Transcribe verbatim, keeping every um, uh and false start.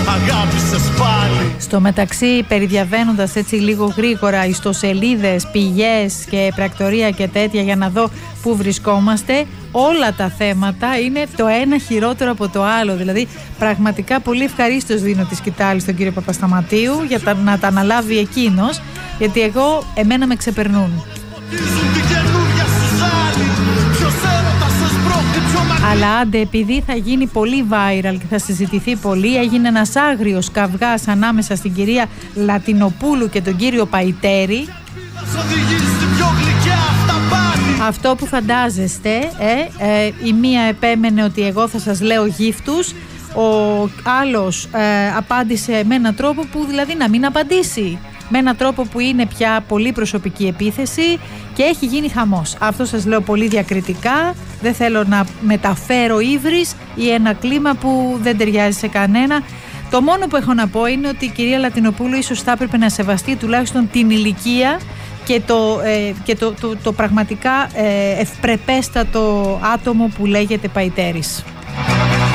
αγάπησες πάλι. Στο μεταξύ, περιδιαβαίνοντας έτσι λίγο γρήγορα ιστοσελίδες, πηγές και πρακτορία και τέτοια για να δω πού βρισκόμαστε, όλα τα θέματα είναι το ένα χειρότερο από το άλλο. Δηλαδή πραγματικά πολύ ευχαρίστως δίνω τη σκητάλη στον κύριο Παπασταματίου για τα, να τα αναλάβει εκείνος, γιατί εγώ, εμένα με ξεπερνούν. Αλλά άντε, επειδή θα γίνει πολύ viral και θα συζητηθεί πολύ, έγινε ένας άγριος καυγάς ανάμεσα στην κυρία Λατινοπούλου και τον κύριο Παϊτέρη. Αυτό που φαντάζεστε, ε, ε, η μία επέμενε ότι εγώ θα σας λέω γύφτους, ο άλλος ε, απάντησε με έναν τρόπο που δηλαδή να μην απαντήσει, με έναν τρόπο που είναι πια πολύ προσωπική επίθεση και έχει γίνει χαμός. Αυτό σας λέω πολύ διακριτικά, δεν θέλω να μεταφέρω ύβρις ή ένα κλίμα που δεν ταιριάζει σε κανένα. Το μόνο που έχω να πω είναι ότι η κυρία Λατινοπούλου ίσως θα έπρεπε να σεβαστεί τουλάχιστον την ηλικία και το, ε, και το, το, το πραγματικά ε, ευπρεπέστατο άτομο που λέγεται Παϊτέρης.